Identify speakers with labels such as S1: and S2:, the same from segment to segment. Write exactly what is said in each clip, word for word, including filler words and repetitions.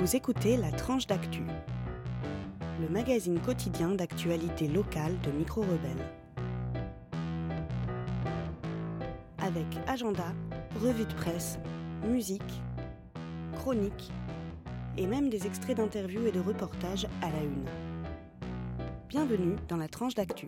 S1: Vous écoutez La Tranche d'Actu, le magazine quotidien d'actualité locale de Micro Rebelle. Avec agenda, revue de presse, musique, chroniques et même des extraits d'interviews et de reportages à la une. Bienvenue dans La Tranche d'Actu.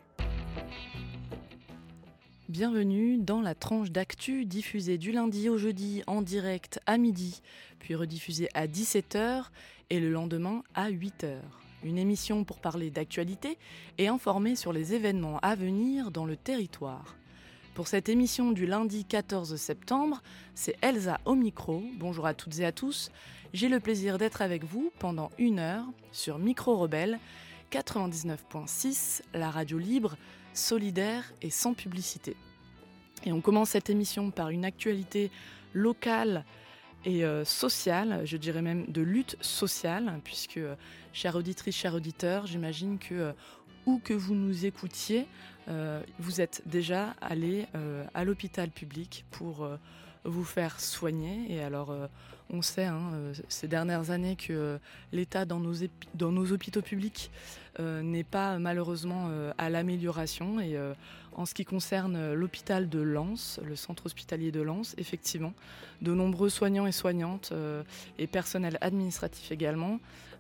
S2: Bienvenue dans La Tranche d'Actu, diffusée du lundi au jeudi en direct à midi, puis rediffusée à dix-sept heures et le lendemain à huit heures. Une émission pour parler d'actualité et informer sur les événements à venir dans le territoire. Pour cette émission du lundi quatorze septembre, c'est Elsa au micro. Bonjour à toutes et à tous. J'ai le plaisir d'être avec vous pendant une heure sur Micro Rebelle quatre-vingt-dix-neuf virgule six, la radio libre, solidaire et sans publicité. Et on commence cette émission par une actualité locale et euh, sociale, je dirais même de lutte sociale, puisque, euh, chère auditrice, chers auditeurs, j'imagine que euh, où que vous nous écoutiez, euh, vous êtes déjà allé euh, à l'hôpital public pour euh, vous faire soigner. Et alors, euh, on sait hein, euh, ces dernières années que euh, l'état dans nos, épi- dans nos hôpitaux publics euh, n'est pas malheureusement euh, à l'amélioration. Et euh, en ce qui concerne euh, l'hôpital de Lens, le centre hospitalier de Lens, effectivement, de nombreux soignants et soignantes euh, et personnel administratif également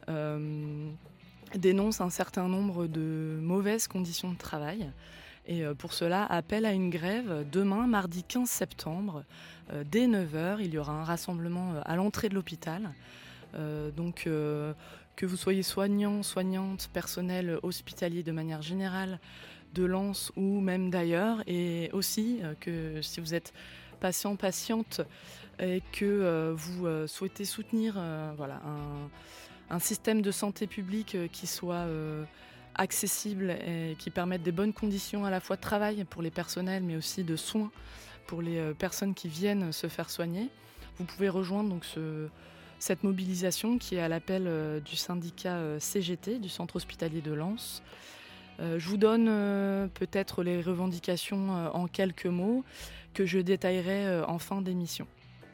S2: euh, dénoncent un certain nombre de mauvaises conditions de travail. Et pour cela, appel à une grève demain, mardi quinze septembre, euh, dès neuf heures. Il y aura un rassemblement à l'entrée de l'hôpital. Euh, donc, euh, que vous soyez soignant, soignante, personnel hospitalier de manière générale, de Lens ou même d'ailleurs. Et aussi euh, que si vous êtes patient, patiente et que euh, vous euh, souhaitez soutenir euh, voilà, un, un système de santé publique qui soit euh, accessible et qui permette des bonnes conditions à la fois de travail pour les personnels mais aussi de soins pour les euh, personnes qui viennent se faire soigner. Vous pouvez rejoindre donc ce, cette mobilisation qui est à l'appel euh, du syndicat euh, C G T, du centre hospitalier de Lens. Euh, je vous donne euh, peut-être les revendications euh, en quelques mots que je détaillerai euh, en fin d'émission.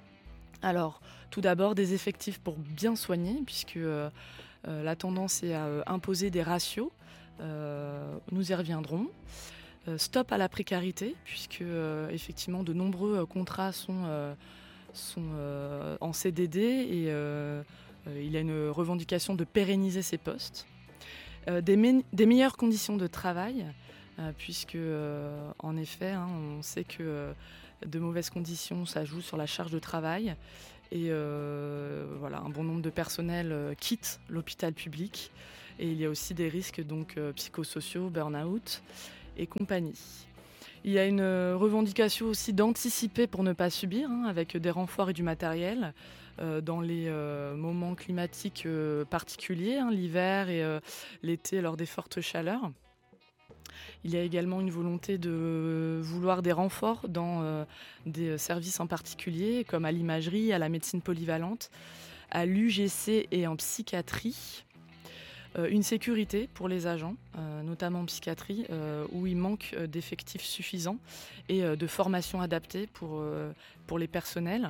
S2: Alors, tout d'abord, des effectifs pour bien soigner, puisque euh, euh, la tendance est à euh, imposer des ratios. Euh, nous y reviendrons. Euh, stop à la précarité, puisque euh, effectivement de nombreux euh, contrats sont, euh, sont euh, en C D D et euh, euh, il y a une revendication de pérenniser ces postes. Euh, des, me- des meilleures conditions de travail, euh, puisque euh, en effet, hein, on sait que euh, de mauvaises conditions, ça joue sur la charge de travail. Et euh, voilà, un bon nombre de personnels euh, quittent l'hôpital public. Et il y a aussi des risques donc, euh, psychosociaux, burn-out et compagnie. Il y a une revendication aussi d'anticiper pour ne pas subir, hein, avec des renforts et du matériel euh, dans les euh, moments climatiques euh, particuliers, hein, l'hiver et euh, l'été lors des fortes chaleurs. Il y a également une volonté de vouloir des renforts dans euh, des services en particulier, comme à l'imagerie, à la médecine polyvalente, à l'U G C et en psychiatrie. Euh, une sécurité pour les agents, euh, notamment en psychiatrie, euh, où il manque euh, d'effectifs suffisants et euh, de formation adaptée pour, euh, pour les personnels.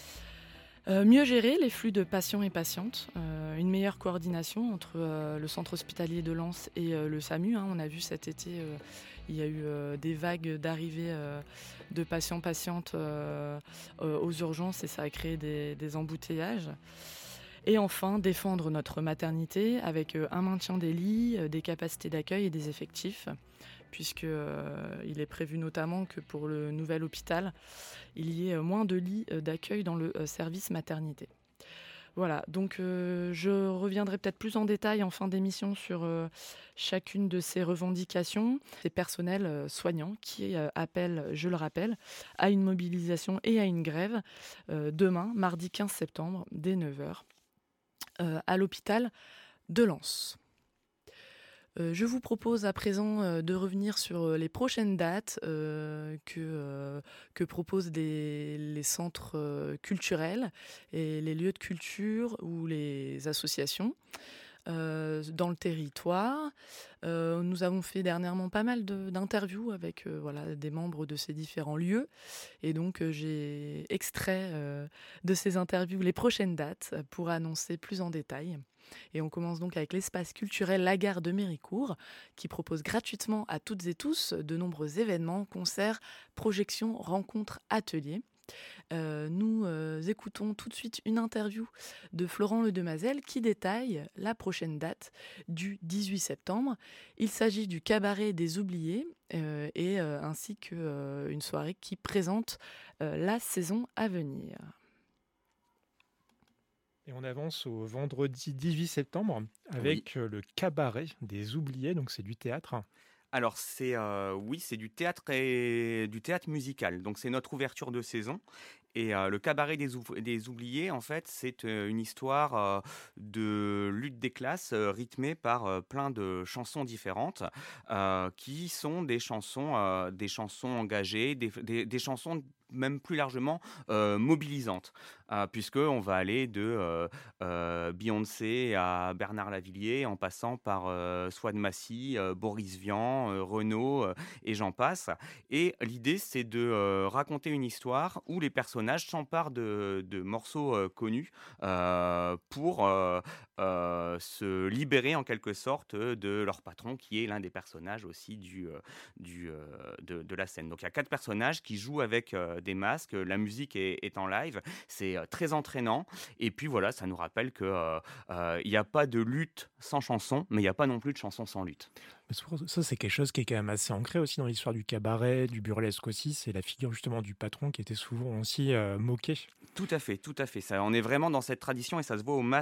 S2: Euh, mieux gérer les flux de patients et patientes, euh, une meilleure coordination entre euh, le centre hospitalier de Lens et euh, le SAMU. Hein. On a vu cet été, euh, il y a eu euh, des vagues d'arrivée euh, de patients-patientes euh, euh, aux urgences et ça a créé des, des embouteillages. Et enfin, défendre notre maternité avec euh, un maintien des lits, euh, des capacités d'accueil et des effectifs, puisqu'il euh, est prévu notamment que pour le nouvel hôpital, il y ait moins de lits d'accueil dans le service maternité. Voilà, donc euh, je reviendrai peut-être plus en détail en fin d'émission sur euh, chacune de ces revendications. Ces personnels euh, soignants qui euh, appellent, je le rappelle, à une mobilisation et à une grève euh, demain, mardi quinze septembre, dès neuf heures, euh, à l'hôpital de Lens. Euh, je vous propose à présent euh, de revenir sur euh, les prochaines dates euh, que, euh, que proposent les, les centres euh, culturels et les lieux de culture ou les associations. euh, dans le territoire. Euh, nous avons fait dernièrement pas mal de- d'interviews avec euh, voilà, des membres de ces différents lieux. Et donc, euh, j'ai extrait euh, de ces interviews les prochaines dates pour annoncer plus en détail. Et on commence donc avec l'espace culturel La Gare de Méricourt, qui propose gratuitement à toutes et tous de nombreux événements, concerts, projections, rencontres, ateliers. Euh, nous euh, écoutons tout de suite une interview de Florent Ledemazel qui détaille la prochaine date du dix-huit septembre. Il s'agit du Cabaret des Oubliés euh, et euh, ainsi qu'une euh, soirée qui présente euh, la saison à venir.
S3: Et on avance au vendredi dix-huit septembre avec oui. le Cabaret des Oubliés, donc c'est du théâtre.
S4: Alors c'est euh, oui, c'est du théâtre et du théâtre musical. Donc c'est notre ouverture de saison. Et euh, le Cabaret des, Ou- des Oubliés, en fait, c'est euh, une histoire euh, de lutte des classes euh, rythmée par euh, plein de chansons différentes, euh, qui sont des chansons, euh, des chansons engagées, des, des, des chansons même plus largement euh, mobilisantes, euh, puisqu'on va aller de euh, euh, Beyoncé à Bernard Lavillier, en passant par euh, Swan Massy, euh, Boris Vian, euh, Renaud, euh, et j'en passe. Et l'idée, c'est de euh, raconter une histoire où les personnages s'emparent de, de morceaux euh, connus euh, pour euh, euh, se libérer en quelque sorte de leur patron, qui est l'un des personnages aussi du, euh, du, euh, de, de la scène. Donc il y a quatre personnages qui jouent avec euh, des masques, la musique est, est en live, c'est euh, très entraînant. Et puis voilà, ça nous rappelle qu'il euh, euh, n'y a pas de lutte sans chanson, mais il n'y a pas non plus de chanson sans lutte.
S3: Ça, c'est quelque chose qui est quand même assez ancré aussi dans l'histoire du cabaret, du burlesque aussi. C'est la figure justement du patron qui était souvent aussi euh, moquée.
S4: Tout à fait, tout à fait. Ça, on est vraiment dans cette tradition et ça se voit au masque